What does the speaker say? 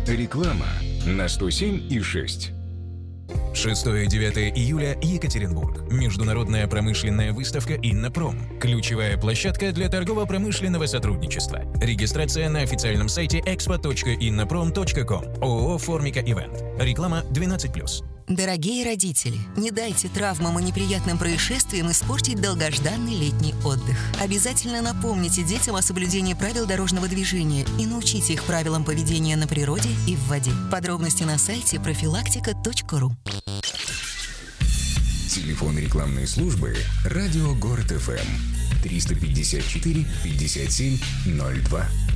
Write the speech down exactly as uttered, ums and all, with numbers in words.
Реклама на сто семь и шесть. шестого-девятого июля, Екатеринбург. Международная промышленная выставка «Иннопром». Ключевая площадка для торгово-промышленного сотрудничества. Регистрация на официальном сайте экспо точка иннопром точка ком. ООО «Формика Ивент». Реклама двенадцать плюс. Дорогие родители, не дайте травмам и неприятным происшествиям испортить долгожданный летний отдых. Обязательно напомните детям о соблюдении правил дорожного движения и научите их правилам поведения на природе и в воде. Подробности на сайте профилактика точка ру. Телефон рекламной службы «Радио Город ФМ» триста пятьдесят четыре пятьдесят семь ноль два.